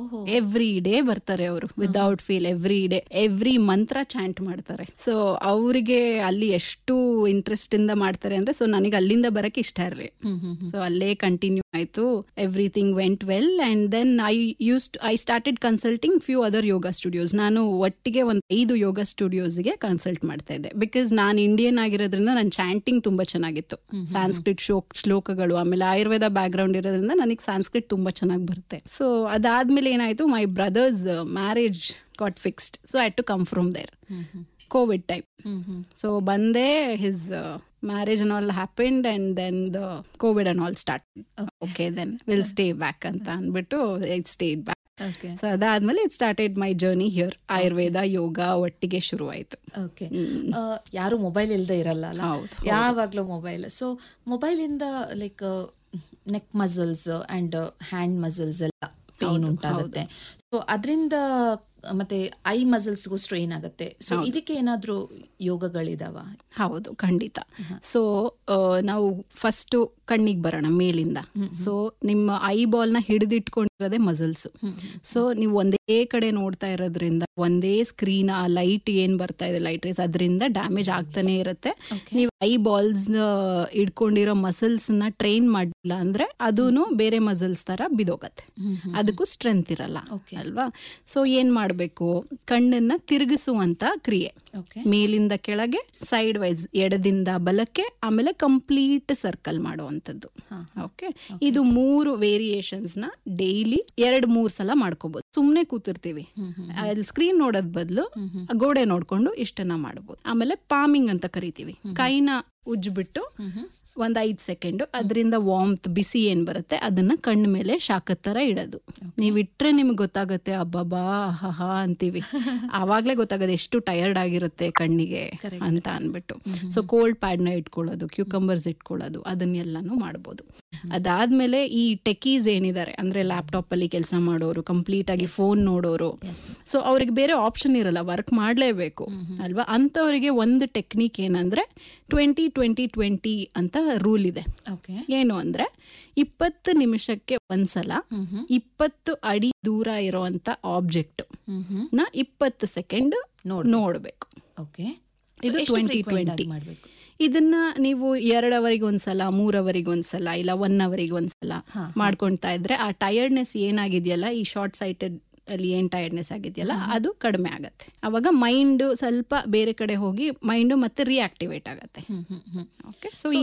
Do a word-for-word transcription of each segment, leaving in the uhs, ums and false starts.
Every day ಬರ್ತಾರೆ ಅವರು without feel. Every day every ಮಂತ್ರ ಚಾಂಟ್ ಮಾಡ್ತಾರೆ. ಸೊ ಅವರಿಗೆ ಅಲ್ಲಿ ಎಷ್ಟು ಇಂಟ್ರೆಸ್ಟ್ ಇಂದ ಮಾಡ್ತಾರೆ ಅಂದ್ರೆ, ಸೊ ನನಗೆ ಅಲ್ಲಿಂದ ಬರಕ್ಕೆ ಇಷ್ಟ ಇರಲಿ. ಸೊ ಅಲ್ಲೇ ಕಂಟಿನ್ಯೂ ಆಯ್ತು. Everything vent well and then I use I started consulting few other yoga studios. ನಾನು ಒಟ್ಟಿಗೆ ಒಂದು ಐದು ಯೋಗ ಸ್ಟುಡಿಯೋಸ್ಗೆ ಕನ್ಸಲ್ಟ್ ಮಾಡ್ತಾ ಇದ್ದೆ. ಬಿಕಾಸ್ ನಾನು ಇಂಡಿಯನ್ ಆಗಿರೋದ್ರಿಂದ ನನ್ನ ಚಾಂಟಿಂಗ್ ತುಂಬಾ ಚೆನ್ನಾಗಿತ್ತು. ಸಾಂಸ್ಕ್ರಿಟ್ ಶೋ ಶ್ಲೋಕಗಳು, ಆಮೇಲೆ ಆಯುರ್ವೇದ ಬ್ಯಾಕ್ ಗ್ರೌಂಡ್ ಇರೋದ್ರಿಂದ ನನಗೆ ಸಾಂಸ್ಕ್ರಿಟ್ ತುಂಬಾ ಚೆನ್ನಾಗಿ ಬರುತ್ತೆ. ಸೊ ಅದಾದ್ಮೇಲೆ ಏನಾಯ್ತು, my brothers marriage got fixed. So I had to come from there. Covid time. So ಬಂದೆ, his marriage and all happened and then the COVID and all started. Okay, then we'll stay back ಅಂತ ಅಂದ್ಬಿಟ್ಟು I stayed back. Okay. So ಅದಾದ್ಮೇಲೆ it started my journey here. Ayurveda yoga ಒಟ್ಟಿಗೆ ಶುರು ಆಯ್ತು. Okay. ಯಾರು mobile ಇಲ್ಲದೆ ಇರಲ್ಲ ಅಲ್ಲ, ಯಾವಾಗ್ಲೂ ಮೊಬೈಲ್. ಸೊ ಮೊಬೈಲ್ ಇಂದ like neck muscles and hand muscles ಎಲ್ಲ ಪೇನ್ ಉಂಟಾಗುತ್ತೆ. ಸೊ ಅದರಿಂದ ಮತ್ತೆ ಐ ಮಸಲ್ಸ್ಗೂ ಸ್ಟ್ರೈನ್ ಆಗುತ್ತೆ. ಸೊ ಇದಕ್ಕೆ ಏನಾದ್ರೂ ಯೋಗಗಳಿದಾವ? ಹೌದು, ಖಂಡಿತ. ಸೊ ನಾವು ಫಸ್ಟ್ ಕಣ್ಣಿಗೆ ಬರೋಣ ಮೇಲಿಂದ. ಸೊ ನಿಮ್ಮ ಐ ಬಾಲ್ ನ ಹಿಡಿದಿಟ್ಕೊಂಡಿರೋದೇ ಮಸಲ್ಸ್. ಸೊ ನೀವು ಒಂದೇ ಕಡೆ ನೋಡ್ತಾ ಇರೋದ್ರಿಂದ, ಒಂದೇ ಸ್ಕ್ರೀನ್, ಆ ಲೈಟ್ ಏನ್ ಬರ್ತಾ ಇದೆ, ಲೈಟ್ ರೇಸ್, ಅದರಿಂದ ಡ್ಯಾಮೇಜ್ ಆಗ್ತಾನೆ ಇರುತ್ತೆ. ನೀವು ಐ ಬಾಲ್ಸ್ ಇಡ್ಕೊಂಡಿರೋ ಮಸಲ್ಸ್ ನ ಟ್ರೈನ್ ಮಾಡಿಲ್ಲ ಅಂದ್ರೆ ಅದೂನು ಬೇರೆ ಮಸಲ್ಸ್ ತರ ಬಿದೋಗತ್ತೆ. ಅದಕ್ಕೂ ಸ್ಟ್ರೆಂತ್ ಇರಲ್ಲ ಅಲ್ವಾ? ಸೊ ಏನ್ ಮಾಡ್ಬೇಕು, ಕಣ್ಣನ್ನ ತಿರುಗಿಸುವಂತ ಕ್ರಿಯೆ, ಮೇಲಿಂದ ಕೆಳಗೆ, ಸೈಡ್ ವೈಸ್, ಎಡದಿಂದ ಬಲಕ್ಕೆ, ಆಮೇಲೆ ಕಂಪ್ಲೀಟ್ ಸರ್ಕಲ್ ಮಾಡುವಂತದ್ದು. ಓಕೆ, ಇದು ಮೂರು ವೇರಿಯೇಷನ್ಸ್ ನ ಡೈಲಿ ಎರಡ್ ಮೂರ್ ಸಲ ಮಾಡ್ಕೋಬಹುದು. ಸುಮ್ನೆ ಕೂತಿರ್ತೀವಿ, ಅಲ್ಲಿ ಸ್ಕ್ರೀನ್ ನೋಡೋದ್ ಬದಲು ಗೋಡೆ ನೋಡ್ಕೊಂಡು ಇಷ್ಟನ್ನ ಮಾಡಬಹುದು. ಆಮೇಲೆ ಪಾಮಿಂಗ್ ಅಂತ ಕರಿತೀವಿ. ಕೈನ ಉಜ್ಬಿಟ್ಟು ಒಂದ್ ಐದ್ ಸೆಕೆಂಡ್ ಅದರಿಂದ ವಾಮ್ತ್, ಬಿಸಿ ಏನ್ ಬರುತ್ತೆ ಅದನ್ನ ಕಣ್ಣ ಮೇಲೆ ಶಾಖದ ತರ ಇಡೋದು. ನೀವ್ ಇಟ್ರೆ ನಿಮ್ಗೆ ಗೊತ್ತಾಗುತ್ತೆ, ಅಬ್ಬಬ್ಬಾ ಹಾ ಅಂತೀವಿ. ಆವಾಗ್ಲೇ ಗೊತ್ತಾಗತ್ತೆ ಎಷ್ಟು ಟಯರ್ಡ್ ಆಗಿರುತ್ತೆ ಕಣ್ಣಿಗೆ ಅಂತ ಅನ್ಬಿಟ್ಟು. ಸೊ ಕೋಲ್ಡ್ ಪ್ಯಾಡ್ ನ ಇಟ್ಕೊಳ್ಳೋದು, ಕ್ಯೂಕಂಬರ್ಸ್ ಇಟ್ಕೊಳ್ಳೋದು, ಅದನ್ನೆಲ್ಲಾನು ಮಾಡ್ಬೋದು. ಅದಾದ್ಮೇಲೆ ಈ ಟೆಕೀಸ್ ಏನಿದ್ದಾರೆ ಅಂದ್ರೆ ಲ್ಯಾಪ್ಟಾಪ್ ಅಲ್ಲಿ ಕೆಲಸ ಮಾಡೋರು, ಕಂಪ್ಲೀಟ್ ಆಗಿ ಫೋನ್ ನೋಡೋರು, ಸೊ ಅವ್ರಿಗೆ ಬೇರೆ ಆಪ್ಷನ್ ಇರಲ್ಲ, ವರ್ಕ್ ಮಾಡ್ಲೇಬೇಕು ಅಲ್ವಾ? ಅಂತವರಿಗೆ ಒಂದು ಟೆಕ್ನಿಕ್ ಏನಂದ್ರೆ ಟ್ವೆಂಟಿ ಟ್ವೆಂಟಿ ಟ್ವೆಂಟಿ ಅಂತ ರೂಲ್ ಇದೆ. ಏನು ಅಂದ್ರೆ ಇಪ್ಪತ್ತು ನಿಮಿಷಕ್ಕೆ ಒಂದ್ಸಲ ಇಪ್ಪತ್ತು ಅಡಿ ದೂರ ಇರುವಂತ ಆಬ್ಜೆಕ್ಟ್ ನ ಇಪ್ಪತ್ತು ಸೆಕೆಂಡ್ ನೋಡ್ಬೇಕು. ಇದು ಟ್ವೆಂಟಿ ಟ್ವೆಂಟಿ. ಇದನ್ನ ನೀವು ಎರಡ್ ಅವರಿಗೆ ಒಂದ್ಸಲ, ಮೂರ್ ಅವರಿಗೆ ಒಂದ್ಸಲ, ಇಲ್ಲ ಒನ್ ಅವರಿಗೆ ಒಂದ್ಸಲ ಮಾಡ್ಕೊಳ್ತಾ ಇದ್ರೆ ಆ ಟಯರ್ಡ್ನೆಸ್ ಏನಾಗಿದೆಯಲ್ಲ, ಈ ಶಾರ್ಟ್ ಸೈಟೆಡ್ ಅಲ್ಲಿ ಏನ್ ಟಯರ್ಡ್ನೆಸ್ ಆಗಿದೆಯಲ್ಲ ಅದು ಕಡಿಮೆ ಆಗತ್ತೆ. ಅವಾಗ ಮೈಂಡ್ ಸ್ವಲ್ಪ ಬೇರೆ ಕಡೆ ಹೋಗಿ ಮೈಂಡ್ ಮತ್ತೆ ರಿಯಾಕ್ಟಿವೇಟ್ ಆಗತ್ತೆ. ಸೊ ಈ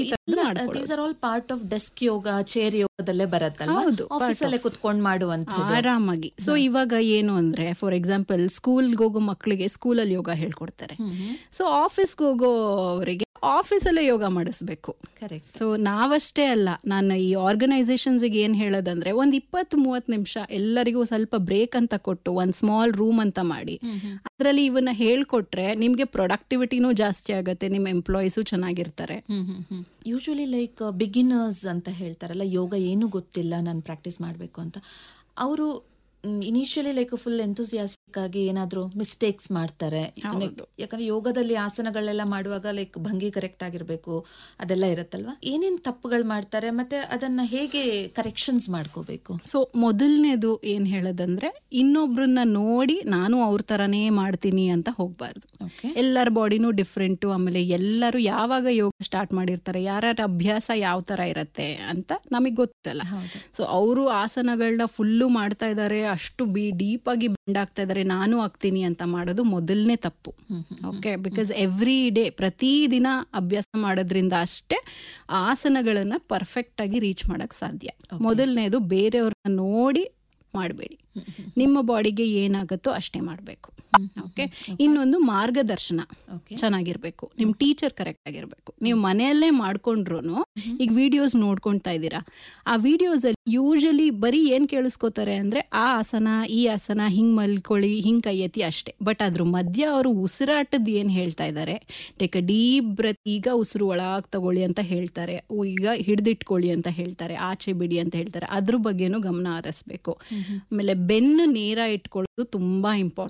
part of desk yoga, chair ಯೋಗದಲ್ಲೇ ಬರತ್ತಲ್ಲ? ಹೌದು, ಆಫೀಸಲ್ಲೇ ಕುತ್ಕೊಂಡು ಮಾಡುವಂತ ಆರಾಮಾಗಿ. ಸೊ ಇವಾಗ ಏನು ಅಂದ್ರೆ, ಫಾರ್ ಎಕ್ಸಾಂಪಲ್ ಸ್ಕೂಲ್ಗೆ ಹೋಗೋ ಮಕ್ಕಳಿಗೆ ಸ್ಕೂಲಲ್ಲಿ ಯೋಗ ಹೇಳ್ಕೊಡ್ತಾರೆ. ಸೊ ಆಫೀಸ್ಗೆ ಹೋಗೋವರಿಗೆ ಆಫೀಸಲ್ಲೇ ಯೋಗ ಮಾಡಿಸ್ಬೇಕು. ಸೊ ನಾವಷ್ಟೇ ಅಲ್ಲ, ನಾನು ಈ ಆರ್ಗನೈಸೇಷನ್ಸ್ ಏನ್ ಹೇಳೋದಂದ್ರೆ, ಒಂದ್ ಇಪ್ಪತ್ ಮೂವತ್ ನಿಮಿಷ ಎಲ್ಲರಿಗೂ ಸ್ವಲ್ಪ ಬ್ರೇಕ್ ಅಂತ ಕೊಟ್ಟು ಒಂದ್ ಸ್ಮಾಲ್ ರೂಮ್ ಅಂತ ಮಾಡಿ ಅದ್ರಲ್ಲಿ ಇವನ್ನ ಹೇಳ್ಕೊಟ್ರೆ ನಿಮ್ಗೆ ಪ್ರೊಡಕ್ಟಿವಿಟಿನೂ ಜಾಸ್ತಿ ಆಗತ್ತೆ, ನಿಮ್ ಎಂಪ್ಲಾಯೀಸು ಚೆನ್ನಾಗಿರ್ತಾರೆ. ಯೂಶುವಲಿ ಲೈಕ್ ಬಿಗಿನರ್ಸ್ ಅಂತ ಹೇಳ್ತಾರಲ್ಲ, ಯೋಗ ಏನು ಗೊತ್ತಿಲ್ಲ, ನಾನು ಪ್ರಾಕ್ಟೀಸ್ ಮಾಡ್ಬೇಕು ಅಂತ, ಅವರು ಇನಿಷಿಯಲಿ ಲೈಕ್ ಫುಲ್ ಎಂಥೂಸಿಯಾಸ್ಟಿಕ್ ಆಗಿ ಏನಾದ್ರು ಮಿಸ್ಟೇಕ್ಸ್ ಮಾಡ್ತಾರೆ. ಯಾಕಂದ್ರೆ ಯೋಗದಲ್ಲಿ ಆಸನಗಳೆಲ್ಲ ಮಾಡುವಾಗ ಲೈಕ್ ಭಂಗಿ ಕರೆಕ್ಟ್ ಆಗಿರ್ಬೇಕು, ಅದೆಲ್ಲ ಇರತ್ತಲ್ವಾ? ಏನೇನ್ ತಪ್ಪುಗಳು ಮಾಡ್ತಾರೆ ಮತ್ತೆ ಅದನ್ನ ಹೇಗೆ ಕರೆಕ್ಷನ್ಸ್ ಮಾಡ್ಕೋಬೇಕು? ಸೊ ಮೊದಲನೇದು ಏನ್ ಹೇಳೋದಂದ್ರೆ, ಇನ್ನೊಬ್ರನ್ನ ನೋಡಿ ನಾನು ಅವ್ರ ತರಾನೇ ಮಾಡ್ತೀನಿ ಅಂತ ಹೋಗ್ಬಾರ್ದು. ಎಲ್ಲರ ಬಾಡಿನೂ ಡಿಫ್ರೆಂಟು. ಆಮೇಲೆ ಎಲ್ಲರೂ ಯಾವಾಗ ಯೋಗ ಸ್ಟಾರ್ಟ್ ಮಾಡಿರ್ತಾರೆ, ಯಾರ್ಯಾರ ಅಭ್ಯಾಸ ಯಾವ ತರ ಇರತ್ತೆ ಅಂತ ನಮಗ್ ಗೊತ್ತಿರಲ್ಲ. ಸೊ ಅವರು ಆಸನಗಳನ್ನ ಫುಲ್ಲು ಮಾಡ್ತಾ ಇದ್ದಾರೆ, ಅಷ್ಟು ಬಿ ಡೀಪ್ ಆಗಿ ಬೆಂಡ್ ಆಗ್ತಾ ಇದಾರೆ, ನಾನು ಆಗ್ತೀನಿ ಅಂತ ಮಾಡೋದು ಮೊದಲನೇ ತಪ್ಪು. ಓಕೆ, ಬಿಕಾಸ್ ಎವ್ರಿ ಡೇ, ಪ್ರತಿ ದಿನ ಅಭ್ಯಾಸ ಮಾಡೋದ್ರಿಂದ ಅಷ್ಟೇ ಆಸನಗಳನ್ನ ಪರ್ಫೆಕ್ಟ್ ಆಗಿ ರೀಚ್ ಮಾಡಕ್ ಸಾಧ್ಯ. ಮೊದಲನೇದು ಬೇರೆಯವ್ರನ್ನ ನೋಡಿ ಮಾಡಬೇಡಿ, ನಿಮ್ಮ ಬಾಡಿಗೆ ಏನಾಗತ್ತೋ ಅಷ್ಟೇ ಮಾಡಬೇಕು. ಓಕೆ, ಇನ್ನೊಂದು ಮಾರ್ಗದರ್ಶನ ಚೆನ್ನಾಗಿರ್ಬೇಕು, ನಿಮ್ ಟೀಚರ್ ಕರೆಕ್ಟ್ ಆಗಿರ್ಬೇಕು. ನೀವು ಮನೆಯಲ್ಲೇ ಮಾಡ್ಕೊಂಡ್ರು, ಈಗ ವಿಡಿಯೋಸ್ ನೋಡ್ಕೊಂತಾ ಇದ್ದೀರಾ, ಆ ವಿಡಿಯೋಸ್ ಅಲ್ಲಿ ಯೂಶಲಿ ಬರೀ ಏನ್ ಕೇಳಿಸ್ಕೋತಾರೆ ಅಂದ್ರೆ ಆ ಆಸನ, ಈ ಆಸನ, ಹಿಂಗ್ ಮಲ್ಕೊಳ್ಳಿ, ಹಿಂಗ್ ಕೈ ಎತ್ತಿ ಅಷ್ಟೇ. ಬಟ್ ಅದ್ರ ಮಧ್ಯ ಅವರು ಉಸಿರಾಟದ ಏನ್ ಹೇಳ್ತಾ ಇದ್ದಾರೆ, ಟೇಕ್ ಅ ಡೀಪ್ ಬ್ರೆತ್, ಈಗ ಉಸಿರು ಒಳಗ್ ತಗೊಳ್ಳಿ ಅಂತ ಹೇಳ್ತಾರೆ, ಈಗ ಹಿಡ್ದಿಟ್ಕೊಳ್ಳಿ ಅಂತ ಹೇಳ್ತಾರೆ, ಆಚೆ ಬಿಡಿ ಅಂತ ಹೇಳ್ತಾರೆ, ಅದ್ರ ಬಗ್ಗೆನೂ ಗಮನ ಹರಿಸ್ಬೇಕು. ಆಮೇಲೆ ಬೆನ್ನು ನೇರ ಇಟ್ಕೊಳ್ಳೋದು ತುಂಬಾ ಇಂಪಾರ್ಟೆಂಟ್.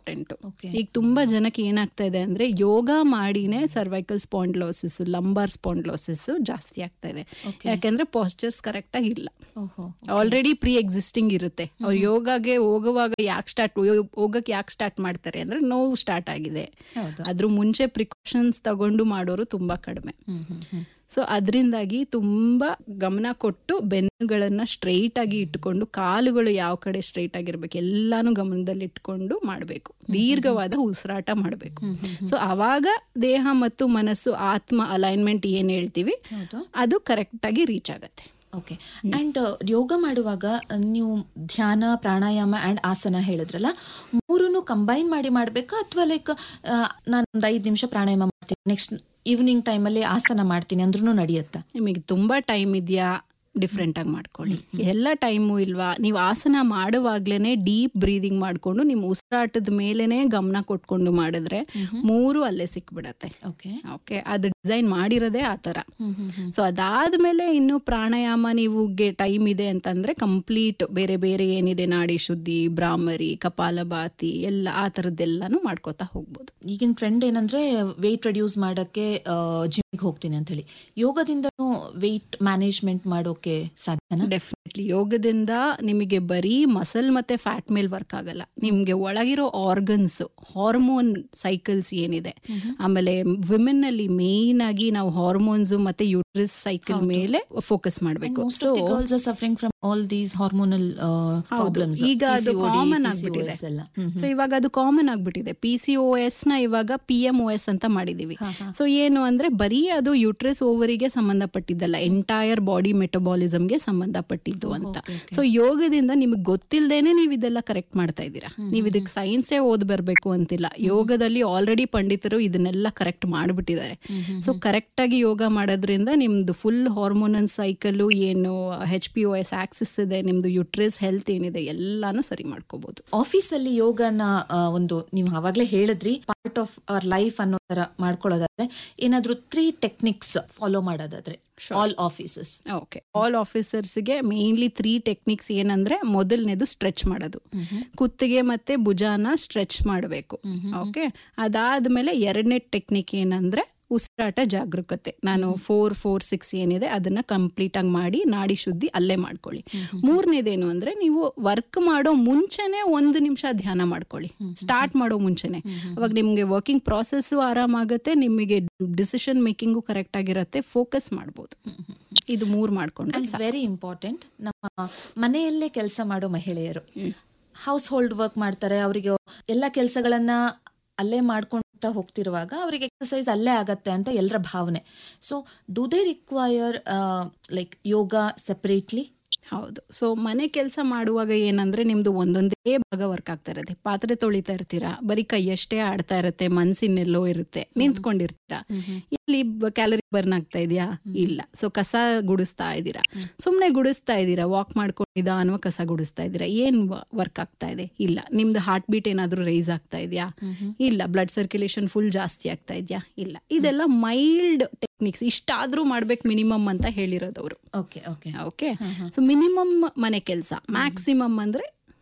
Okay. ಈಗ ತುಂಬಾ ಜನಕ್ಕೆ ಏನಾಗ್ತಾ ಇದೆ ಅಂದ್ರೆ ಯೋಗ ಮಾಡಿನೇ ಸರ್ವೈಕಲ್ ಸ್ಪಾಂಡ್ಲೋಸಿಸ್, ಲಂಬಾರ್ ಸ್ಪಾಂಡ್ಲೋಸಿಸ್ ಜಾಸ್ತಿ ಆಗ್ತಾ ಇದೆ. Okay. ಯಾಕೆಂದ್ರೆ ಪಾಸ್ಚರ್ಸ್ ಕರೆಕ್ಟ್ ಆಗಿ ಇಲ್ಲ, ಓಹೋ. ಆಲ್ರೆಡಿ ಪ್ರೀ ಎಕ್ಸಿಸ್ಟಿಂಗ್ ಇರುತ್ತೆ. ಅವ್ರು ಯೋಗಗೆ ಹೋಗುವಾಗ ಯಾಕೆ ಸ್ಟಾರ್ಟ್ ಹೋಗಕ್ಕೆ ಯಾಕೆ ಸ್ಟಾರ್ಟ್ ಮಾಡ್ತಾರೆ ಅಂದ್ರೆ ನೋವು ಸ್ಟಾರ್ಟ್ ಆಗಿದೆ. ಹೌದು. ಅದ್ರ ಮುಂಚೆ ಪ್ರಿಕಾಷನ್ಸ್ ತಗೊಂಡು ಮಾಡೋರು ತುಂಬಾ ಕಡಿಮೆ. ಹ್ಮ್ ಹ್ಮ್ ಹ್ಮ್. ಸೊ ಅದರಿಂದಾಗಿ ತುಂಬಾ ಗಮನ ಕೊಟ್ಟು ಬೆನ್ನುಗಳನ್ನ ಸ್ಟ್ರೈಟ್ ಆಗಿ ಇಟ್ಕೊಂಡು, ಕಾಲುಗಳು ಯಾವ ಕಡೆ ಸ್ಟ್ರೈಟ್ ಆಗಿರ್ಬೇಕು ಎಲ್ಲಾನು ಗಮನದಲ್ಲಿ ಇಟ್ಕೊಂಡು ಮಾಡಬೇಕು. ದೀರ್ಘವಾದ ಉಸಿರಾಟ ಮಾಡಬೇಕು. ಸೊ ಅವಾಗ ದೇಹ ಮತ್ತು ಮನಸ್ಸು, ಆತ್ಮ ಅಲೈನ್ಮೆಂಟ್ ಏನ್ ಹೇಳ್ತೀವಿ ಹೌದು. ಅದು ಕರೆಕ್ಟ್ ಆಗಿ ರೀಚ್ ಆಗತ್ತೆ. ಓಕೆ. ಅಂಡ್ ಯೋಗ ಮಾಡುವಾಗ ನೀವು ಧ್ಯಾನ, ಪ್ರಾಣಾಯಾಮ ಅಂಡ್ ಆಸನ ಹೇಳಿದ್ರಲ್ಲ, ಮೂರನ್ನು ಕಂಬೈನ್ ಮಾಡಿ ಮಾಡ್ಬೇಕಾ ಅಥವಾ ಲೈಕ್ ನಾನು ಒಂದು ಐದು ನಿಮಿಷ ಪ್ರಾಣಾಯಾಮ ಮಾಡ್ತೀನಿ, ನೆಕ್ಸ್ಟ್ ಈವ್ನಿಂಗ್ ಟೈಮಲ್ಲಿ ಆಸನ ಮಾಡ್ತೀನಿ ಅಂದ್ರೂ ನಡೆಯುತ್ತಾ? ನಿಮಗೆ ತುಂಬಾ ಟೈಮ್ ಇದೆಯಾ, ಡಿಫ್ರೆಂಟ್ ಆಗಿ ಮಾಡ್ಕೊಳ್ಳಿ. ಎಲ್ಲ ಟೈಮು ಇಲ್ವಾ, ನೀವು ಆಸನ ಮಾಡುವಾಗ್ಲೇನೆ ಡೀಪ್ ಬ್ರೀದಿಂಗ್ ಮಾಡ್ಕೊಂಡು ನಿಮ್ಮ ಉಸಿರಾಟದ ಮೇಲೆನೆ ಗಮನ ಕೊಟ್ಕೊಂಡು ಮಾಡಿದ್ರೆ ಮೂರು ಅಲ್ಲೇ ಸಿಕ್ಬಿಡತ್ತೆ. ಓಕೆ ಓಕೆ, ಅದು ಡಿಸೈನ್ ಮಾಡಿರೋದೇ ಆ ತರ. ಸೊ ಅದಾದ್ಮೇಲೆ ಇನ್ನು ಪ್ರಾಣಾಯಾಮ ನೀವು ಟೈಮ್ ಇದೆ ಅಂತಂದ್ರೆ ಕಂಪ್ಲೀಟ್ ಬೇರೆ ಬೇರೆ ಏನಿದೆ, ನಾಡಿ ಶುದ್ಧಿ, ಭ್ರಾಮರಿ, ಕಪಾಲಭಾತಿ ಎಲ್ಲ ಆ ತರದ್ದೆಲ್ಲಾನು ಮಾಡ್ಕೋತಾ ಹೋಗ್ಬೋದು. ಈಗಿನ ಟ್ರೆಂಡ್ ಏನಂದ್ರೆ ವೆಯ್ಟ್ ರೆಡ್ಯೂಸ್ ಮಾಡಕ್ಕೆ ಜಿಮ್ಗೆ ಹೋಗ್ತೀನಿ ಅಂತ ಹೇಳಿ, ಯೋಗದಿಂದನೂ ವೆಯ್ಟ್ ಮ್ಯಾನೇಜ್ಮೆಂಟ್ ಮಾಡೋಕೆ ಸಾಧ್ಯನಾ? ಡೆಫಿನೆಟ್ಲಿ. ಯೋಗದಿಂದ ನಿಮಗೆ ಬರೀ ಮಸಲ್ ಮತ್ತೆ ಫ್ಯಾಟ್ ಮೇಲೆ ವರ್ಕ್ ಆಗಲ್ಲ, ನಿಮ್ಗೆ ಒಳಗಿರೋ ಆರ್ಗನ್ಸ್, ಹಾರ್ಮೋನ್ ಸೈಕಲ್ಸ್ ಏನಿದೆ, ಆಮೇಲೆ ವಿಮೆನ್ ಅಲ್ಲಿ ಮೇನ್ ಆಗಿ ನಾವು ಹಾರ್ಮೋನ್ಸ್ ಮತ್ತೆ ಯೂಟ್ರಸ್ ಸೈಕಲ್ ಮೇಲೆ ಫೋಕಸ್ ಮಾಡಬೇಕು. So suffering from all these hormonal problems ಈಗ ಅದು ಕಾಮನ್ ಆಗ್ಬಿಟ್ಟಿದೆ. ಸೊ ಇವಾಗ ಅದು ಕಾಮನ್ ಆಗ್ಬಿಟ್ಟಿದೆ. ಪಿ ಸಿ ಓ ಎಸ್ ನ ಇವಾಗ ಪಿ ಎಂ ಓ ಎಸ್ ಅಂತ ಮಾಡಿದೀವಿ. ಸೊ ಏನು ಅಂದ್ರೆ ಬರೀ ಅದು ಯೂಟ್ರಸ್ ಓವರಿಗೆ ಸಂಬಂಧಪಟ್ಟಿದ್ದಲ್ಲ, ಎಂಟೈರ್ ಬಾಡಿ ಮೆಟಬಾಲಿಸಮ್ಗೆ ಸಂಬಂಧಪಟ್ಟಿದ್ದು ಅಂತ. ಸೊ ಯೋಗದಿಂದ ನಿಮ್ಗೆ ಗೊತ್ತಿಲ್ಲದೇನೆ ನೀವು ಇದೆಲ್ಲ ಕರೆಕ್ಟ್ ಮಾಡ್ತಾ ಇದ್ದೀರಾ. ನೀವು ಇದಕ್ಕೆ ಸೈನ್ಸೇ ಓದ್ ಬರ್ಬೇಕು ಅಂತಿಲ್ಲ, ಯೋಗದಲ್ಲಿ ಆಲ್ರೆಡಿ ಪಂಡಿತರು ಇದನ್ನೆಲ್ಲ ಕರೆಕ್ಟ್ ಮಾಡ್ಬಿಟ್ಟಿದ್ದಾರೆ. ಸೊ ಕರೆಕ್ಟ್ ಆಗಿ ಯೋಗ ಮಾಡೋದ್ರಿಂದ ನಿಮ್ದು ಫುಲ್ ಹಾರ್ಮೋನಲ್ ಸೈಕಲ್ ಏನು, H P O S Axis ಇದೆ, ನಿಮ್ದು ಯುಟ್ರಸ್ ಹೆಲ್ತ್ ಏನಿದೆ ಎಲ್ಲಾನು ಸರಿ ಮಾಡ್ಕೋಬಹುದು. ಆಫೀಸ್ ಅಲ್ಲಿ ಯೋಗನ ಒಂದು ನೀವು ಅವಾಗ್ಲೇ ಹೇಳಿದ್ರಿ ಪಾರ್ಟ್ ಆಫ್ ಅವರ್ ಲೈಫ್ ಅನ್ನೋ ತರ ಮಾಡ್ಕೊಳ್ಳೋದಾದ್ರೆ, ಏನಾದ್ರೂ ತ್ರೀ ಟೆಕ್ನಿಕ್ಸ್ ಫಾಲೋ ಮಾಡೋದಾದ್ರೆ all offices? Okay, all ಆಫೀಸರ್ಸ್ಗೆ mainly three techniques ಏನಂದ್ರೆ, ಮೊದಲನೇದು ಸ್ಟ್ರೆಚ್ ಮಾಡೋದು, ಕುತ್ತಿಗೆ ಮತ್ತೆ ಭುಜಾನ ಸ್ಟ್ರೆಚ್ ಮಾಡಬೇಕು. ಓಕೆ, ಅದಾದ್ಮೇಲೆ ಎರಡನೇ ಟೆಕ್ನಿಕ್ ಏನಂದ್ರೆ ಉಸಿರಾಟ ಜಾಗರೂಕತೆ. ನಾನು ಫೋರ್ ಫೋರ್ ಸಿಕ್ಸ್ ಏನಿದೆ ಅದನ್ನ ಕಂಪ್ಲೀಟ್ ಆಗಿ ಮಾಡಿ ನಾಡಿ ಶುದ್ಧಿ ಅಲ್ಲೇ ಮಾಡ್ಕೊಳ್ಳಿ. ಮೂರನೇದೇನು ಅಂದ್ರೆ, ನೀವು ವರ್ಕ್ ಮಾಡೋ ಮುಂಚೆನೆ ಒಂದು ನಿಮಿಷ ಧ್ಯಾನ ಮಾಡ್ಕೊಳ್ಳಿ, ಸ್ಟಾರ್ಟ್ ಮಾಡೋ ಮುಂಚೆನೆ. ಅವಾಗ ನಿಮ್ಗೆ ವರ್ಕಿಂಗ್ ಪ್ರಾಸೆಸ್ ಆರಾಮಾಗತ್ತೆ, ನಿಮಗೆ ಡಿಸಿಷನ್ ಮೇಕಿಂಗು ಕರೆಕ್ಟ್ ಆಗಿರತ್ತೆ, ಫೋಕಸ್ ಮಾಡ್ಬೋದು. ಇದು ಮೂರ್ ಮಾಡ್ಕೊಂಡ್ರೆ ವೆರಿ ಇಂಪಾರ್ಟೆಂಟ್. ನಮ್ಮ ಮನೆಯಲ್ಲೇ ಕೆಲಸ ಮಾಡೋ ಮಹಿಳೆಯರು ಹೌಸ್ ಹೋಲ್ಡ್ ವರ್ಕ್ ಮಾಡ್ತಾರೆ, ಅವರಿಗೆ ಎಲ್ಲ ಕೆಲಸಗಳನ್ನ ಅಲ್ಲೇ ಮಾಡ್ಕೊಂತ ಹೋಗ್ತಿರುವಾಗ ಅವರಿಗೆ ಎಕ್ಸರ್ಸೈಸ್ ಅಲ್ಲೇ ಆಗತ್ತೆ ಅಂತ ಎಲ್ಲರ ಭಾವನೆ. So do they require like yoga separately? ಹೌದು. ಸೊ ಮನೆ ಕೆಲಸ ಮಾಡುವಾಗ ಏನಂದ್ರೆ, ನಿಮ್ದು ಒಂದೊಂದೇ ಭಾಗ ವರ್ಕ್ ಆಗ್ತಾ ಇರುತ್ತೆ. ಪಾತ್ರೆ ತೊಳಿತಾ ಇರ್ತೀರಾ, ಬರೀ ಕೈಯಷ್ಟೇ ಆಡ್ತಾ ಇರುತ್ತೆ, ಮನ್ಸಿನೆಲ್ಲೋ ಇರುತ್ತೆ, ನಿಂತ್ಕೊಂಡಿರ್ತೀರಾ. ಇಲ್ಲಿ ಕ್ಯಾಲರಿ ಬರ್ನ್ ಆಗ್ತಾ ಇದೆಯಾ? ಇಲ್ಲ. ಸೊ ಕಸ ಗುಡಿಸ್ತಾ ಇದ್ದೀರಾ, ಸುಮ್ನೆ ಗುಡಿಸ್ತಾ ಇದ್ದೀರಾ, ವಾಕ್ ಮಾಡ್ಕೊಂಡು ನಿಧಾನವಾಗಿ ಕಸ ಗುಡಿಸ್ತಾ ಇದ್ದೀರಾ, ಏನ್ ವರ್ಕ್ ಆಗ್ತಾ ಇದೆ? ಇಲ್ಲ. ನಿಮ್ದು ಹಾರ್ಟ್ ಬೀಟ್ ಏನಾದ್ರೂ ರೈಸ್ ಆಗ್ತಾ ಇದೆಯಾ? ಇಲ್ಲ. ಬ್ಲಡ್ ಸರ್ಕ್ಯುಲೇಷನ್ ಫುಲ್ ಜಾಸ್ತಿ ಆಗ್ತಾ ಇದೆಯಾ? ಇಲ್ಲ. ಇದೆಲ್ಲ ಮೈಲ್ಡ್ ಟೆಕ್ನಿಕ್ಸ್, ಇಷ್ಟಾದ್ರೂ ಮಾಡ್ಬೇಕು ಮಿನಿಮಮ್ ಅಂತ ಹೇಳಿರೋದವ್ರು. Okay okay okay. So minimum ಮನೆ ಕೆಲಸ, ಮ್ಯಾಕ್ಸಿಮಮ್ ಅಂದ್ರೆ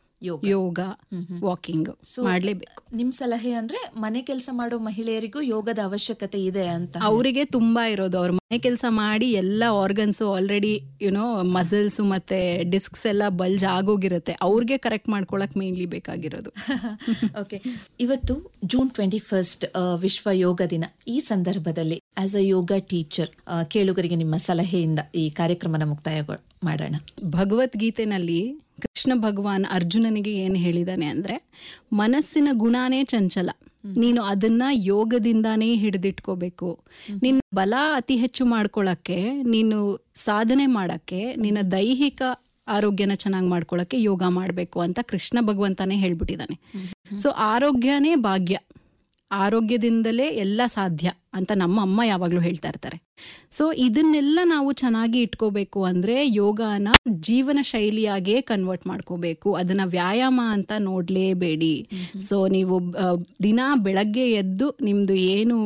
ಯೋಗ, ವಾಕಿಂಗ್ ಮಾಡ್ಲೇಬೇಕು. ನಿಮ್ ಸಲಹೆ ಅಂದ್ರೆ ಮನೆ ಕೆಲಸ ಮಾಡೋ ಮಹಿಳೆಯರಿಗೂ ಯೋಗದ ಅವಶ್ಯಕತೆ ಇದೆ ಅಂತ? ಅವರಿಗೆ ತುಂಬಾ ಇರೋದು, ಅವ್ರ ಮನೆ ಕೆಲಸ ಮಾಡಿ ಎಲ್ಲ ಆರ್ಗನ್ಸ್ ಆಲ್ರೆಡಿ ಯುನೋ ಮಸಲ್ಸ್ ಮತ್ತೆ ಡಿಸ್ಕ್ಸ್ ಎಲ್ಲ ಬಲ್ಜ್ ಆಗೋಗಿರುತ್ತೆ, ಅವ್ರಿಗೆ ಕರೆಕ್ಟ್ ಮಾಡ್ಕೊಳಕ್ ಮೇನ್ಲಿ ಬೇಕಾಗಿರೋದು. ಓಕೆ, ಇವತ್ತು ಜೂನ್ ಟ್ವೆಂಟಿ ಫಸ್ಟ್ ವಿಶ್ವ ಯೋಗ ದಿನ. ಈ ಸಂದರ್ಭದಲ್ಲಿ ಆಸ್ ಅ ಯೋಗ ಟೀಚರ್ ಕೇಳುಗರಿಗೆ ನಿಮ್ಮ ಸಲಹೆಯಿಂದ ಈ ಕಾರ್ಯಕ್ರಮನ ಮುಕ್ತಾಯ ಮಾಡೋಣ. ಭಗವದ್ಗೀತೆನಲ್ಲಿ ಕೃಷ್ಣ ಭಗವಾನ್ ಅರ್ಜುನನಿಗೆ ಏನ್ ಹೇಳಿದಾನೆ ಅಂದ್ರೆ, ಮನಸ್ಸಿನ ಗುಣನೇ ಚಂಚಲ, ನೀನು ಅದನ್ನ ಯೋಗದಿಂದಾನೇ ಹಿಡಿದಿಟ್ಕೋಬೇಕು. ನಿನ್ನ ಬಲ ಅತಿ ಹೆಚ್ಚು ಮಾಡ್ಕೊಳಕ್ಕೆ, ನೀನು ಸಾಧನೆ ಮಾಡಕ್ಕೆ, ನಿನ್ನ ದೈಹಿಕ ಆರೋಗ್ಯನ ಚೆನ್ನಾಗಿ ಮಾಡ್ಕೊಳಕ್ಕೆ ಯೋಗ ಮಾಡ್ಬೇಕು ಅಂತ ಕೃಷ್ಣ ಭಗವಂತನೇ ಹೇಳ್ಬಿಟ್ಟಿದ್ದಾನೆ. ಸೊ ಆರೋಗ್ಯನೇ ಭಾಗ್ಯ, ಆರೋಗ್ಯದಿಂದಲೇ ಎಲ್ಲ ಸಾಧ್ಯ ಅಂತ ನಮ್ಮ ಅಮ್ಮ ಯಾವಾಗ್ಲೂ ಹೇಳ್ತಾ ಇರ್ತಾರೆ. ಸೊ ಇದನ್ನೆಲ್ಲ ನಾವು ಚೆನ್ನಾಗಿ ಇಟ್ಕೋಬೇಕು ಅಂದ್ರೆ ಯೋಗನ ಜೀವನ ಶೈಲಿಯಾಗೇ ಕನ್ವರ್ಟ್ ಮಾಡ್ಕೋಬೇಕು, ಅದನ್ನ ವ್ಯಾಯಾಮ ಅಂತ ನೋಡ್ಲೇಬೇಡಿ. ಸೊ ನೀವು ದಿನ ಬೆಳಗ್ಗೆ ಎದ್ದು ನಿಮ್ದು ಏನು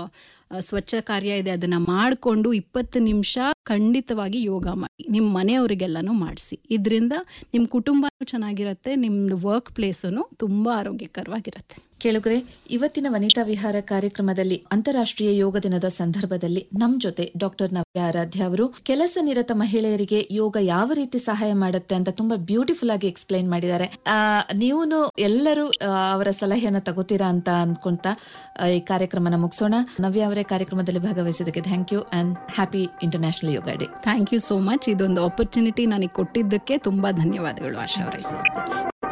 ಸ್ವಚ್ಛ ಕಾರ್ಯ ಇದೆ ಅದನ್ನ ಮಾಡಿಕೊಂಡು ಇಪ್ಪತ್ತು ನಿಮಿಷ ಖಂಡಿತವಾಗಿ ಯೋಗ ಮಾಡಿ, ನಿಮ್ಮ ಮನೆಯವರಿಗೆಲ್ಲಾನು ಮಾಡಿಸಿ. ಇದರಿಂದ ನಿಮ್ಮ ಕುಟುಂಬನೂ ಚೆನ್ನಾಗಿರತ್ತೆ, ನಿಮ್ದು ವರ್ಕ್ ಪ್ಲೇಸನು ತುಂಬಾ ಆರೋಗ್ಯಕರವಾಗಿರತ್ತೆ. ಕೇಳುಗರೆ, ಇವತ್ತಿನ ವನಿತಾ ವಿಹಾರ ಕಾರ್ಯಕ್ರಮದಲ್ಲಿ ಅಂತಾರಾಷ್ಟ್ರೀಯ ಯೋಗ ದಿನದ ಸಂದರ್ಭದಲ್ಲಿ ನಮ್ ಜೊತೆ ಡಾಕ್ಟರ್ ನವ್ಯ ಆರಾಧ್ಯ ಅವರು ಕೆಲಸ ನಿರತ ಮಹಿಳೆಯರಿಗೆ ಯೋಗ ಯಾವ ರೀತಿ ಸಹಾಯ ಮಾಡುತ್ತೆ ಅಂತ ತುಂಬಾ ಬ್ಯೂಟಿಫುಲ್ ಆಗಿ ಎಕ್ಸ್ಪ್ಲೈನ್ ಮಾಡಿದ್ದಾರೆ. ನೀವು ಎಲ್ಲರೂ ಆ, ಅವರ ಸಲಹೆಯನ್ನ ತಗೋತೀರಾ ಅಂತ ಅನ್ಕೊಂತ ಆ, ಈ ಕಾರ್ಯಕ್ರಮನ ಮುಗಿಸೋಣ. ನವ್ಯ ಅವರೇ, ಕಾರ್ಯಕ್ರಮದಲ್ಲಿ ಭಾಗವಹಿಸಿದ್ದಕ್ಕೆ thank you and happy international yoga day. Thank you so much. ಇದೊಂದು ಆಪರ್ಚುನಿಟಿ ನನಗೆ ಕೊಟ್ಟಿದ್ದಕ್ಕೆ ತುಂಬಾ ಧನ್ಯವಾದಗಳು ಆಶಾ ಅವರೇ.